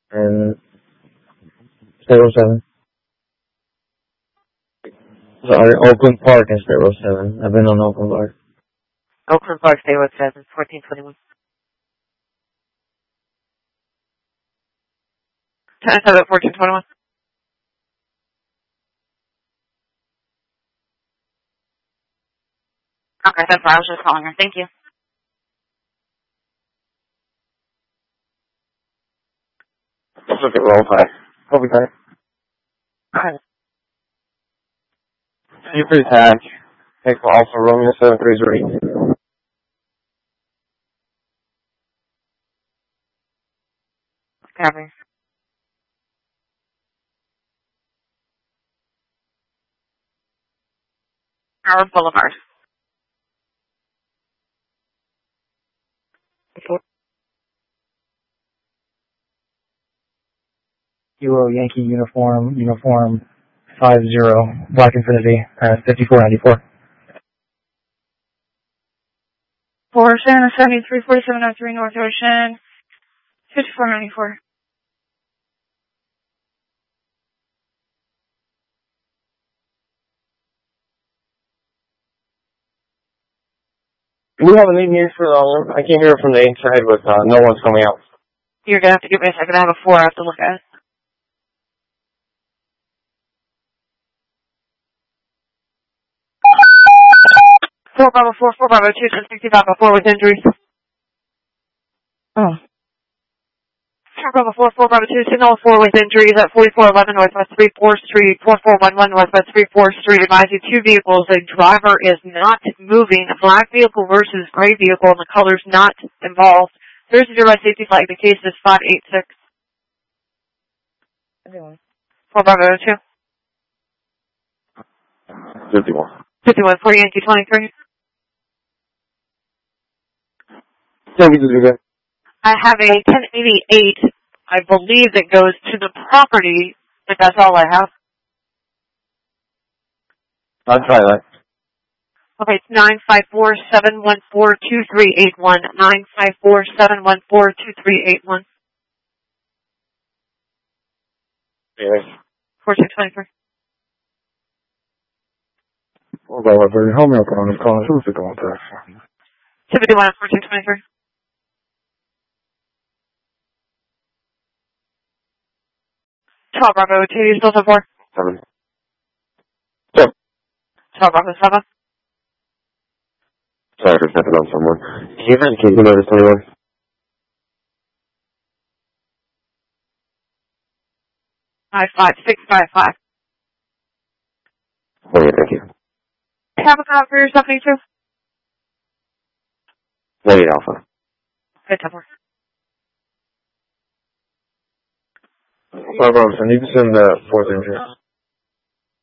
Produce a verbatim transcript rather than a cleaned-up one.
and zero seven. Sorry, Oakland Park and zero seven. I've been on Oakland Park. Oakland Park, zero seven, fourteen twenty-one. ten seven, fourteen twenty-one. Okay, that's why I was just calling her. Thank you. Let's look at roll five. Hope we got it. Alright. You free tag. Take Alpha Romeo seven three zero. Copy. Howard Boulevard. Kilo Yankee uniform, uniform five zero, Black Infinity, uh, fifty-four ninety-four. For Santa seventy-three forty-seven oh three North Ocean, fifty-four ninety-four. We have a name here for uh, I can't hear it from the inside, but uh, no one's coming out. You're gonna have to give me a second. I have a four I have to look at. Four Bravo four, four Bravo two, sixty Bravo four with injuries. Oh. Four Bravo four, four Bravo two, signal four with injuries at forty-four eleven Northwest three fourth Street, four four one one Northwest three fourth Street. Advising two vehicles. A driver is not moving. A black vehicle versus gray vehicle, and the color's not involved. There's a red safety flag. The case is five eight six. Four Bravo two. fifty-one. fifty-one, four Yankee twenty-three. Thank you, do that. I have a ten eighty-eight, I believe that goes to the property, but that's all I have. I'll try that. Okay, it's nine five four, seven one four, two three eight one, nine five four, seven one four, two three eight one. Yes. fourteen twenty-three. We'll go over the home milk on this call. Who's it going to? seventy-one, fourteen twenty-three. twelve Bravo two, you still have four? Seven. Seven. twelve Bravo seven. Sorry for stepping on someone. Can you guys keep notice anyone? five five six five five. Okay, thank you. Have a call for your seventy-two? Wait, Alpha. Good, ten four. Five Robinson, you can send the fourth injury.